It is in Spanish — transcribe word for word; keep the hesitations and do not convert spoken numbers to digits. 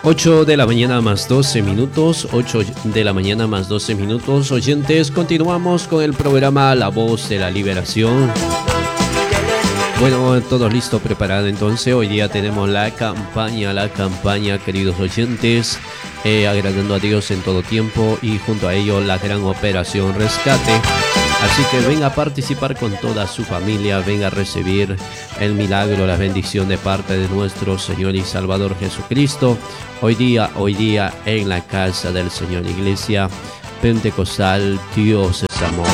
ocho de la mañana más doce minutos, ocho de la mañana más doce minutos. Oyentes, continuamos con el programa La Voz de la Liberación. Bueno, todo listo, preparado entonces. Hoy día tenemos la campaña, la campaña, queridos oyentes, eh, agradando a Dios en todo tiempo y junto a ello la gran operación Rescate. Así que venga a participar con toda su familia, venga a recibir el milagro, la bendición de parte de nuestro Señor y Salvador Jesucristo. Hoy día, hoy día en la casa del Señor, Iglesia Pentecostal, Dios es amor.